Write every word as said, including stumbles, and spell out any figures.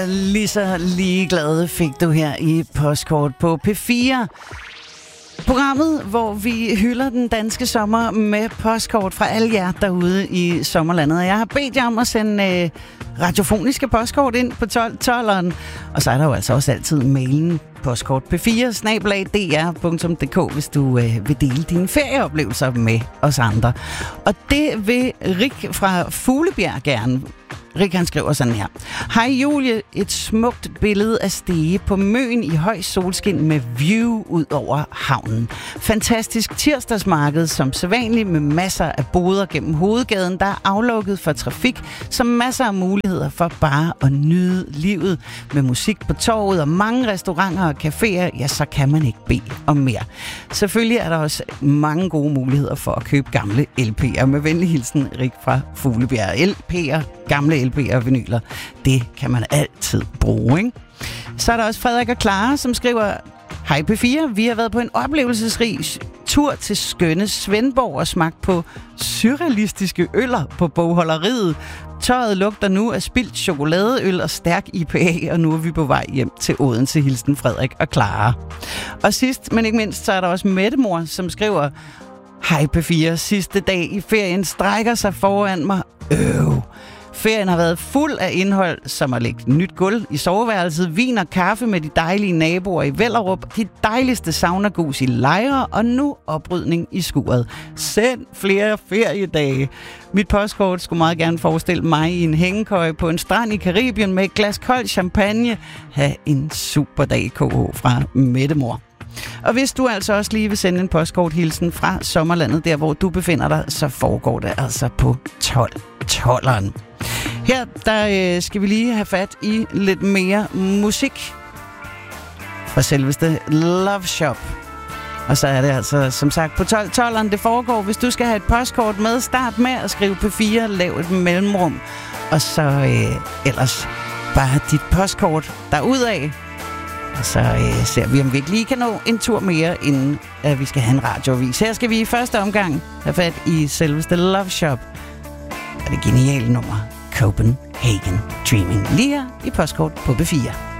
Lige så ligeglade fik du her i Postkort på P fire. Programmet, hvor vi hylder den danske sommer med postkort fra alle jer derude i sommerlandet. Og jeg har bedt jer om at sende øh, radiofoniske postkort ind på tolv tolveren. Og så er der jo altså også altid mailen postkort p fire snabel-a d r punktum d k, hvis du øh, vil dele dine ferieoplevelser med os andre. Og det vil Rik fra Fuglebjerg gerne. Rik, han skriver sådan her. Hej Julie, et smukt billede af Stege på Møn i høj solskin med view ud over havnen. Fantastisk tirsdagsmarked som sædvanligt med masser af boder gennem hovedgaden, der er aflukket for trafik, så masser af muligheder for bare at nyde livet med musik på torvet og mange restauranter og caféer, ja, så kan man ikke bede om mere. Selvfølgelig er der også mange gode muligheder for at købe gamle L P'er. Med venlig hilsen, Rik fra Fuglebjerg. L P'er, gamle L P'er og vinyler, det kan man altid bruge, ikke? Så er der også Frederik og Clara, som skriver, hej P fire, vi har været på en oplevelsesrig tur til skønne Svendborg og smagt på surrealistiske øller på bogholderiet. Tøjet lugter nu af spildt chokoladeøl og stærk I P A, og nu er vi på vej hjem til Odense. Hilsen Frederik og Clara. Og sidst, men ikke mindst, så er der også Mettemor, som skriver, hej P fire, sidste dag i ferien strækker sig foran mig. Øv. Ferien har været fuld af indhold, som at lægge nyt gulv i soveværelset, vin og kaffe med de dejlige naboer i Vellerup, de dejligste saunagus i Lejre, og nu oprydning i skuret. Send flere feriedage. Mit postkort skulle meget gerne forestille mig i en hængekøje på en strand i Karibien med et glas kold champagne. Ha' en super dag, K H fra Mettemor. Og hvis du altså også lige vil sende en postkorthilsen fra sommerlandet, der hvor du befinder dig, så foregår det altså på tolv tolveren. Her der øh, skal vi lige have fat i lidt mere musik fra selveste Love Shop. Og så er det altså som sagt på tolv tolveren det foregår. Hvis du skal have et postkort med, start med at skrive P fire, lav et mellemrum. Og så øh, ellers bare dit postkort derudad. Og så øh, ser vi, om vi ikke lige kan nå en tur mere, inden at vi skal have en radioavis. Her skal vi i første omgang have fat i selveste Love Shop. Og det geniale nummer, Copenhagen Dreaming, lige her i postkort på P fire.